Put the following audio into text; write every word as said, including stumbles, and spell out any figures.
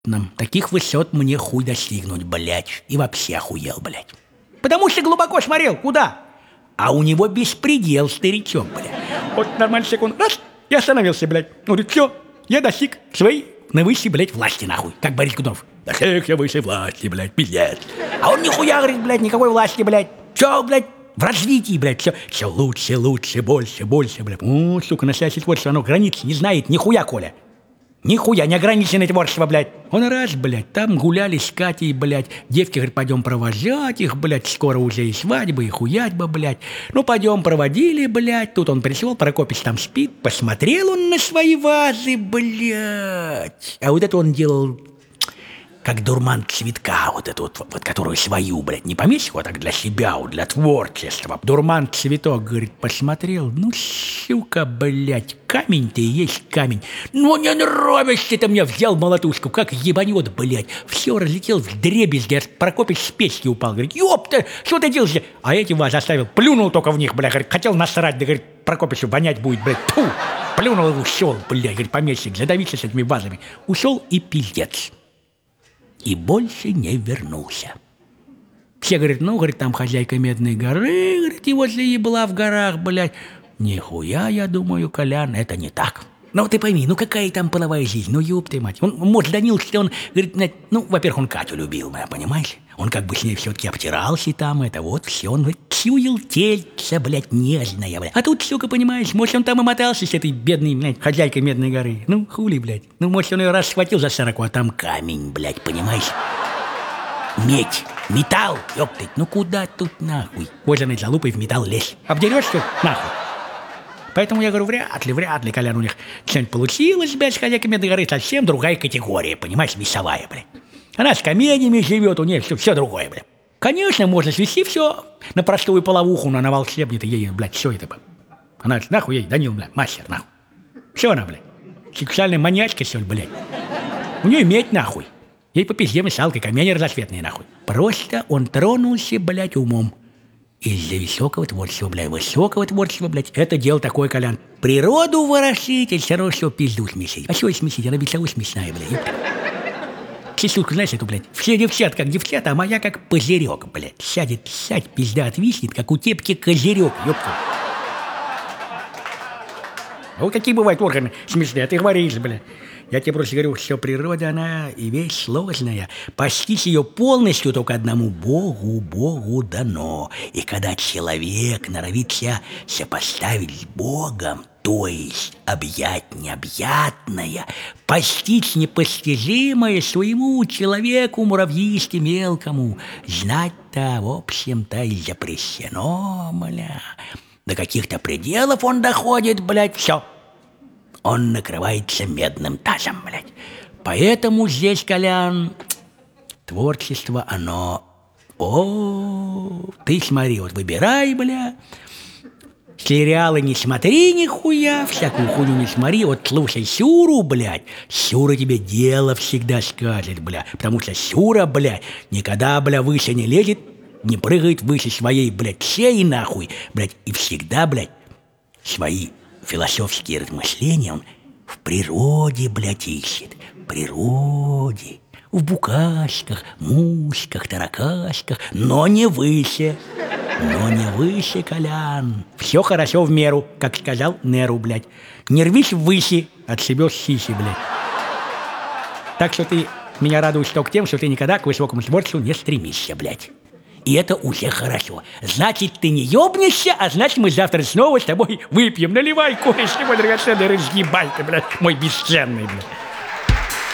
нам таких высот мне хуй достигнуть, блядь. И вообще охуел, блядь. Потому что глубоко смотрел, куда? А у него беспредел, старичок, блядь. Вот нормально секунд, раз, и остановился, блядь. Говорит, все, я достиг своей наивысшей, блядь, власти, нахуй. Как Борис Годунов. Достиг я высшей власти, блядь, пиздец. А он нихуя, говорит, блядь, никакой власти, блядь. Все, блядь, в развитии, блядь, все, все лучше, лучше, больше, больше, блядь. О, сука, настоящее творчество, оно границ не знает, нихуя, Коля. Нихуя, неограниченное творчество, блядь. Он раз, блядь, там гуляли с Катей, блядь. Девки говорят, пойдем провожать их, блядь. Скоро уже и свадьба, и хуятьба, блядь. Ну, пойдем проводили, блядь. Тут он пришел, Прокопич там спит. Посмотрел он на свои вазы, блядь. А вот это он делал... как дурман цветка, вот эту вот, вот, которую свою, блядь, не поместил, вот так для себя, вот для творчества. Дурман цветок, говорит, посмотрел, ну, сука, блядь, камень-то и есть камень. Ну, не нравишься ты мне, взял молотушку, как ебанет, блядь. Все разлетел в дребезги, аж Прокопич с печки упал, говорит, ёпта, что ты делаешь? А эти вас оставил, плюнул только в них, блядь, говорит, хотел насрать, да, говорит, Прокопичу вонять будет, блядь, тьфу. Плюнул и ушел, блядь, говорит, помещик, задавился с этими вазами. Ушел и пиздец. И больше не вернулся. Все говорят, ну, говорит, там хозяйка Медной горы, говорит, его заебла в горах, блядь. Нихуя, я думаю, Колян, это не так. Ну, ты пойми, ну, какая там половая жизнь, ну, ёб ты мать. Он, может, Данилович, он, говорит, ну, во-первых, он Катю любил, понимаешь? Он как бы с ней все-таки обтирался там, это вот все, он, говорит, чуял тельце, блядь, нежное, блядь. А тут, сука, понимаешь, может, он там и мотался с этой бедной, блядь, хозяйкой Медной горы. Ну, хули, блядь. Ну, может, он ее раз схватил за сороку, а там камень, блядь, понимаешь? Медь, металл, ёптать, ну куда тут нахуй? Кожаной залупой в металл лезь. Обдерешься, нахуй. Поэтому я говорю, вряд ли, вряд ли, Колян, у них что-нибудь получилось, блядь, с хозяйкой Медной горы, совсем другая категория, понимаешь, весовая, блядь. Она с каменями живет, у нее все, все другое, блядь. Конечно, можно свести все на простую половуху, но на волшебнице ей, блядь, все это, блядь. Она, нахуй ей, Данил, блядь, мастер, нахуй. Все она, блядь. Сексуальная маньячка, все, блядь. У нее медь, нахуй. Ей по пизде мешалкой, камень разноцветный, нахуй. Просто он тронулся, блядь, умом. Из-за высокого творчества, блядь, высокого творчества, блядь, это дело такое, Колян. Природу ворошить, и все равно все пизду смесить. А что и смесить, она весовой смешная, блядь. Сисюльку, знаешь, эту, блядь, все девчат как девчата, а моя как пузырек, блядь. Сядет, сядь, пизда отвиснет, как у тепки козырек, ёпта. А вот какие бывают органы смешные, а ты говоришь, блядь. Я тебе просто говорю, что природа, она и вещь сложная. Постичь ее полностью только одному Богу, Богу дано. И когда человек норовит себя сопоставить с Богом, то есть объять необъятное, постичь непостижимое своему человеку, муравьисти мелкому, знать-то, в общем-то, и запрещено, бля. До каких-то пределов он доходит, блядь, все. Он накрывается медным тазом, блядь. Поэтому здесь, Колян, творчество, оно... О, ты смотри, вот выбирай, бля. Сериалы не смотри нихуя, всякую хуйню не смотри. Вот слушай Сюру, блядь. Сюра тебе дело всегда скажет, бля. Потому что Сюра, блядь, никогда, бля, выше не лезет, не прыгает выше своей, блядь, шеи нахуй, блядь. И всегда, блядь, свои... философские размышления он в природе, блядь, ищет. В природе. В букашках, мушках, таракашках. Но не выше. Но не выше, Колян. Все хорошо в меру, как сказал Неру, блядь. Не рвись ввыси, отшибешь сиси, блядь. Так что ты меня радуешь только тем, что ты никогда к высокому творчеству не стремишься, блядь. И это уже хорошо. Значит, ты не ёбнешься, а значит, мы завтра снова с тобой выпьем. Наливай кое-что, мой драгоценный, разъебай ты, блядь, мой бесценный, блядь.